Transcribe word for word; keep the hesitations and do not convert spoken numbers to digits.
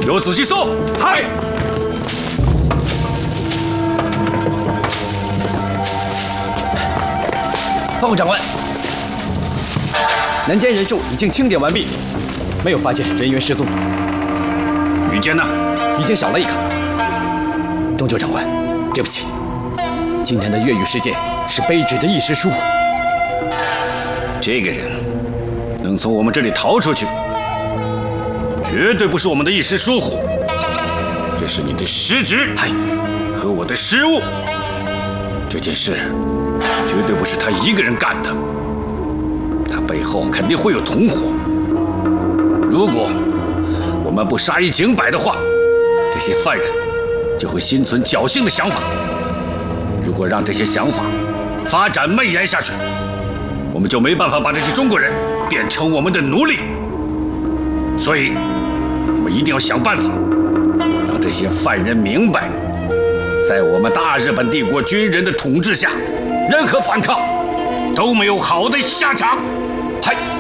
给我仔细搜。嗨。 报告长官，南间人数已经清点完毕，没有发现人员失踪。 羽间呢？ 已经少了一个。东九长官，对不起，今天的越狱事件是卑职的一时疏忽。 这个人能从我们这里逃出去，绝对不是我们的一时疏忽，这是你的失职和我的失误。这件事。 绝对不是他一个人干的，他背后肯定会有同伙。如果我们不杀一儆百的话，这些犯人就会心存侥幸的想法。如果让这些想法发展蔓延下去，我们就没办法把这些中国人变成我们的奴隶。所以，我们一定要想办法，让这些犯人明白，在我们大日本帝国军人的统治下。 任何反抗都没有好的下场。 嗨，